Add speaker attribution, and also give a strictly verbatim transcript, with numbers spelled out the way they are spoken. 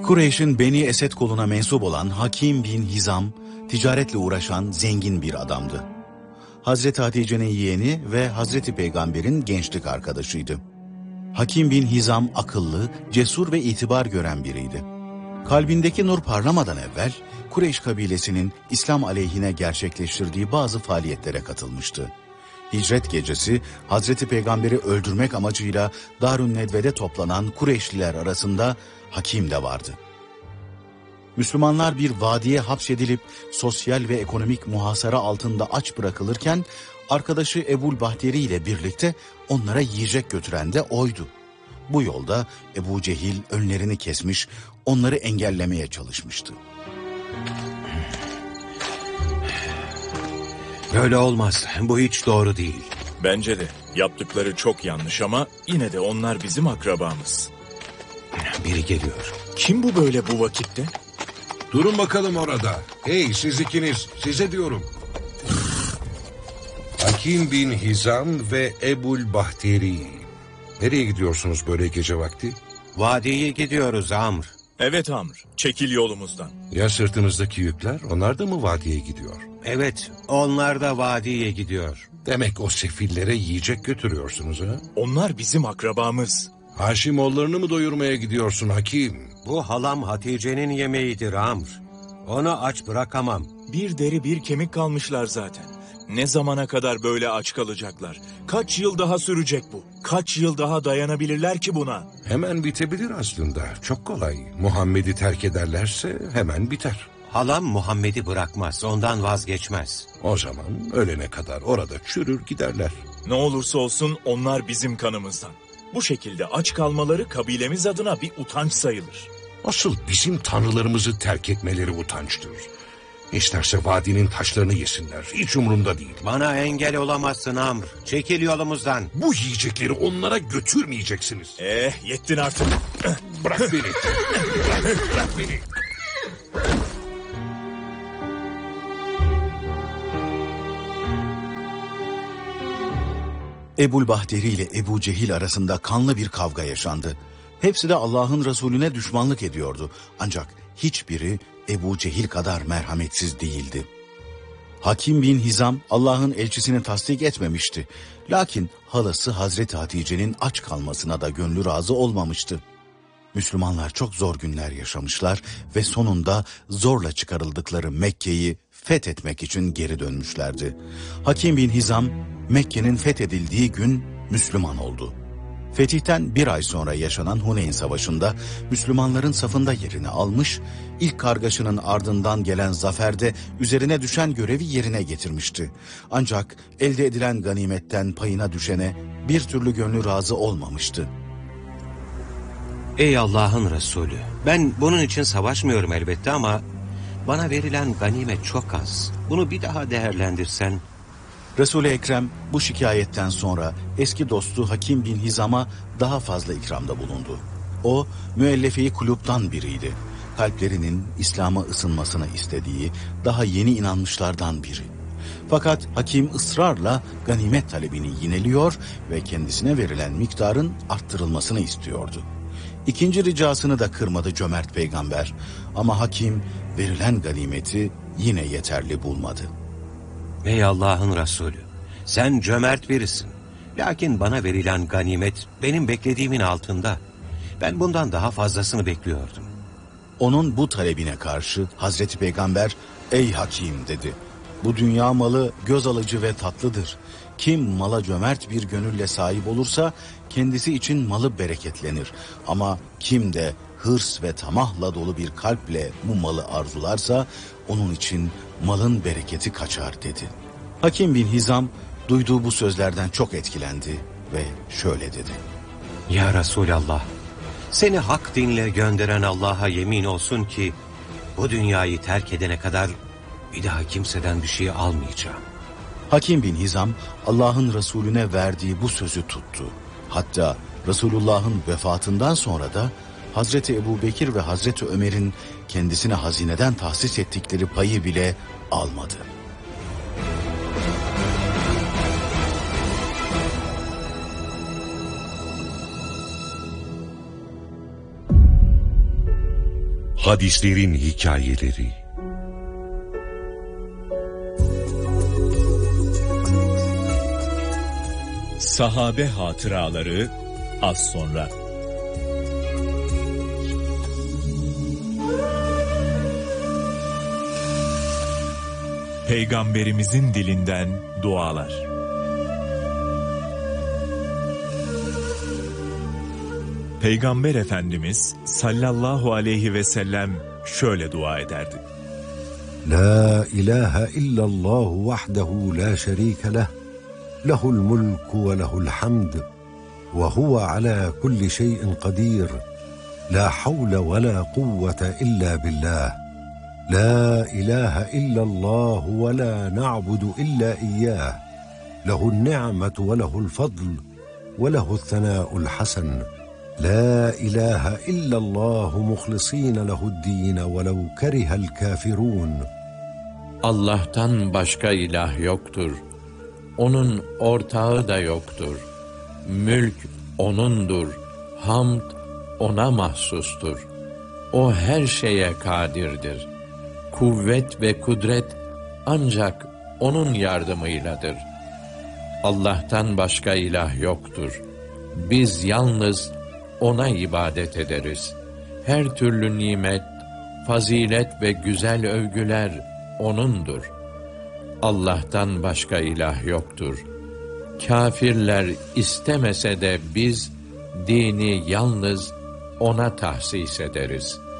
Speaker 1: Kureyş'in Beni Esed koluna mensup olan Hakim bin Hizam, ticaretle uğraşan zengin bir adamdı. Hazreti Hatice'nin yeğeni ve Hazreti Peygamber'in gençlik arkadaşıydı. Hakim bin Hizam akıllı, cesur ve itibar gören biriydi. Kalbindeki nur parlamadan evvel Kureyş kabilesinin İslam aleyhine gerçekleştirdiği bazı faaliyetlere katılmıştı. Hicret gecesi Hazreti Peygamber'i öldürmek amacıyla Darun Nedve'de toplanan Kureyşliler arasında Hakim de vardı. Müslümanlar bir vadiye hapsedilip sosyal ve ekonomik muhasara altında aç bırakılırken arkadaşı Ebul Bahteri ile birlikte onlara yiyecek götüren de oydu. Bu yolda Ebu Cehil önlerini kesmiş, onları engellemeye çalışmıştı.
Speaker 2: Böyle olmaz. Bu hiç doğru değil.
Speaker 3: Bence de. Yaptıkları çok yanlış ama yine de onlar bizim akrabamız.
Speaker 2: Biri geliyor.
Speaker 3: Kim bu böyle bu vakitte?
Speaker 4: Durun bakalım orada. Hey siz ikiniz, size diyorum. Hakim bin Hizam ve Ebul Bahteri. Nereye gidiyorsunuz böyle gece vakti?
Speaker 2: Vadiye gidiyoruz Amr.
Speaker 3: Evet Amr, çekil yolumuzdan.
Speaker 4: Ya sırtınızdaki yükler, onlar da mı vadiye gidiyor?
Speaker 2: Evet, onlar da vadiye gidiyor.
Speaker 4: Demek o sefillere yiyecek götürüyorsunuz ha?
Speaker 3: Onlar bizim akrabamız.
Speaker 4: Haşimoğullarını mı doyurmaya gidiyorsun Hakim?
Speaker 2: Bu halam Hatice'nin yemeğidir Amr. Onu aç bırakamam.
Speaker 3: Bir deri bir kemik kalmışlar zaten. Ne zamana kadar böyle aç kalacaklar? Kaç yıl daha sürecek bu? Kaç yıl daha dayanabilirler ki buna?
Speaker 4: Hemen bitebilir aslında. Çok kolay. Muhammed'i terk ederlerse hemen biter.
Speaker 2: Halam Muhammed'i bırakmaz, ondan vazgeçmez.
Speaker 4: O zaman ölene kadar orada çürür giderler.
Speaker 3: Ne olursa olsun onlar bizim kanımızdan. Bu şekilde aç kalmaları kabilemiz adına bir utanç sayılır.
Speaker 4: Asıl bizim tanrılarımızı terk etmeleri utançtır. İsterse vadinin taşlarını yesinler. Hiç umurumda değil.
Speaker 2: Bana engel olamazsın Amr. Çekil yolumuzdan.
Speaker 4: Bu yiyecekleri onlara götürmeyeceksiniz.
Speaker 3: Eh yettin artık.
Speaker 4: Bırak beni. Bırak, bırak beni.
Speaker 1: Ebul Bahteri ile Ebu Cehil arasında kanlı bir kavga yaşandı. Hepsi de Allah'ın Resulüne düşmanlık ediyordu. Ancak hiçbiri Ebu Cehil kadar merhametsiz değildi. Hakim bin Hizam Allah'ın elçisini tasdik etmemişti. Lakin halası Hazreti Hatice'nin aç kalmasına da gönlü razı olmamıştı. Müslümanlar çok zor günler yaşamışlar ve sonunda zorla çıkarıldıkları Mekke'yi fethetmek için geri dönmüşlerdi. Hakim bin Hizam Mekke'nin fethedildiği gün Müslüman oldu. Fetihten bir ay sonra yaşanan Huneyn Savaşı'nda Müslümanların safında yerini almış, ilk kargaşanın ardından gelen zaferde üzerine düşen görevi yerine getirmişti. Ancak elde edilen ganimetten payına düşene bir türlü gönlü razı olmamıştı.
Speaker 2: Ey Allah'ın Resulü, ben bunun için savaşmıyorum elbette ama bana verilen ganimet çok az. Bunu bir daha değerlendirsen.
Speaker 1: Resul-i Ekrem bu şikayetten sonra eski dostu Hakim bin Hizam'a daha fazla ikramda bulundu. O müellefe-i kulüpten biriydi. Kalplerinin İslam'a ısınmasını istediği daha yeni inanmışlardan biri. Fakat Hakim ısrarla ganimet talebini yineliyor ve kendisine verilen miktarın arttırılmasını istiyordu. İkinci ricasını da kırmadı cömert peygamber ama Hakim verilen ganimeti yine yeterli bulmadı.
Speaker 2: Ey Allah'ın Resulü, sen cömert birisin. Lakin bana verilen ganimet benim beklediğimin altında. Ben bundan daha fazlasını bekliyordum.
Speaker 1: Onun bu talebine karşı Hazreti Peygamber, ey Hakim dedi. Bu dünya malı göz alıcı ve tatlıdır. Kim mala cömert bir gönülle sahip olursa kendisi için malı bereketlenir. Ama kim de hırs ve tamahla dolu bir kalple bu malı arzularsa onun için malın bereketi kaçar dedi. Hakim bin Hizam duyduğu bu sözlerden çok etkilendi ve şöyle dedi.
Speaker 2: Ya Resulallah, seni hak dinle gönderen Allah'a yemin olsun ki bu dünyayı terk edene kadar bir daha kimseden bir şey almayacağım.
Speaker 1: Hakim bin Hizam Allah'ın Resulüne verdiği bu sözü tuttu. Hatta Resulullah'ın vefatından sonra da Hazreti Ebubekir ve Hazreti Ömer'in kendisine hazineden tahsis ettikleri payı bile almadı.
Speaker 4: Hadislerin hikayeleri.
Speaker 3: Sahabe hatıraları az sonra. Peygamberimizin dilinden dualar. Peygamber Efendimiz sallallahu aleyhi ve sellem şöyle dua ederdi.
Speaker 5: La ilahe illallah vahdehu la şerike leh, lehul mulku ve lehul hamd, ve huve ala kulli şeyin kadir, la havle ve la kuvvete illa billah, la ilahe illallah ve la na'budu illa iyyah, lehul ni'metu ve lehul fadl, ve lehul thanâ'ul hasen. La ilahe illallah muhlisîne lehu'd-dîn velev kerihel kâfirûn.
Speaker 6: Allah'tan başka ilah yoktur. Onun ortağı da yoktur. Mülk O'nundur. Hamd O'na mahsustur. O her şeye kadirdir. Kuvvet ve kudret ancak O'nun yardımıyladır. Allah'tan başka ilah yoktur. Biz yalnız O'na ibadet ederiz. Her türlü nimet, fazilet ve güzel övgüler O'nundur. Allah'tan başka ilah yoktur. Kâfirler istemese de biz dini yalnız O'na tahsis ederiz.